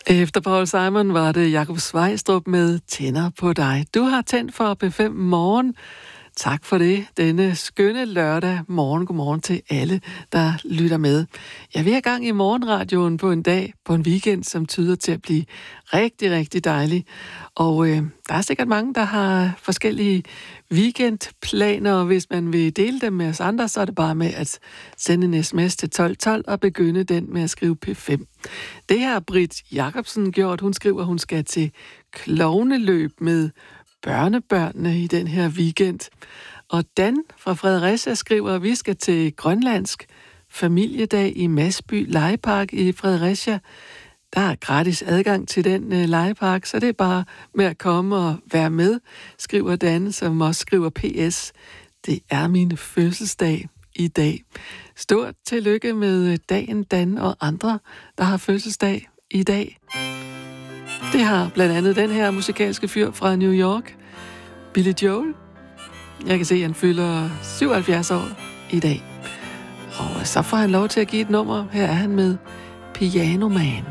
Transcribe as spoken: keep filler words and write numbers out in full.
Efter Paul Simon var det Jakob Svejstrup med Tænder på dig. Du har tændt for P fem Morgen. Tak for det. Denne skønne lørdag morgen. Godmorgen til alle, der lytter med. Jeg vil have gang i morgenradioen på en dag, på en weekend, som tyder til at blive rigtig, rigtig dejlig. Og øh, der er sikkert mange, der har forskellige weekendplaner, og hvis man vil dele dem med os andre, så er det bare med at sende en sms til tolv tolv og begynde den med at skrive P fem. Det har Britt Jacobsen gjort. Hun skriver, at hun skal til klovneløb med børnebørnene i den her weekend. Og Dan fra Fredericia skriver, at vi skal til grønlandsk familiedag i Masby Legepark i Fredericia. Der er gratis adgang til den uh, legepark, så det er bare med at komme og være med, skriver Dan, som også skriver P S. Det er min fødselsdag i dag. Stort tillykke med dagen, Dan, og andre, der har fødselsdag i dag. Det har blandt andet den her musikalske fyr fra New York, Billy Joel. Jeg kan se, at han fylder syvoghalvfjerds år i dag. Og så får han lov til at give et nummer. Her er han med Piano Man.